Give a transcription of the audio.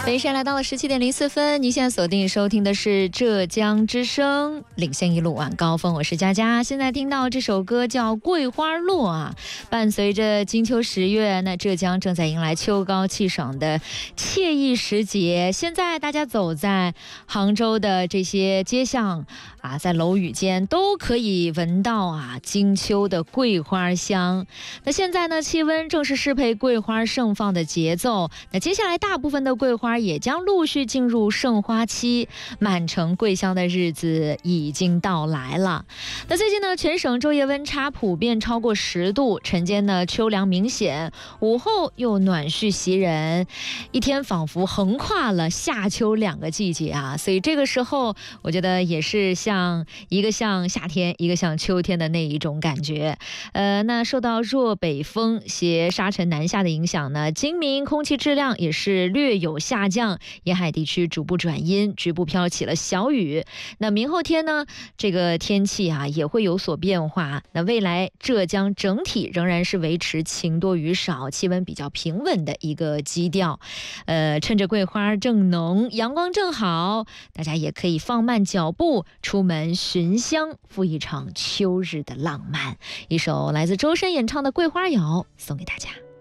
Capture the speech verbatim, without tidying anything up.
北时间来到了十七点零四分，您现在锁定收听的是浙江之声领先一路晚高峰，我是佳佳。现在听到这首歌叫《桂花落》啊，伴随着金秋十月，那浙江正在迎来秋高气爽的惬意时节。现在大家走在杭州的这些街巷啊，在楼宇间都可以闻到啊金秋的桂花香。那现在呢，气温正是适配桂花盛放的节奏。那接下来大部分的桂花也将陆续进入盛花期，满城桂香的日子已经到来了。那最近呢，全省昼夜温差普遍超过十度，晨间呢秋凉明显，午后又暖煦袭人，一天仿佛横跨了夏秋两个季节啊！所以这个时候，我觉得也是像一个像夏天，一个像秋天的那一种感觉。呃，那受到弱北风携沙尘南下的影响呢，今明空气质量也是略有下降，沿海地区逐步转阴，局部飘起了小雨。那明后天呢，这个天气啊也会有所变化。那未来浙江整体仍然是维持晴多雨少，气温比较平稳的一个基调。呃，趁着桂花正浓，阳光正好，大家也可以放慢脚步，出门寻香，赴一场秋日的浪漫。一首来自周深演唱的《桂花谣》送给大家。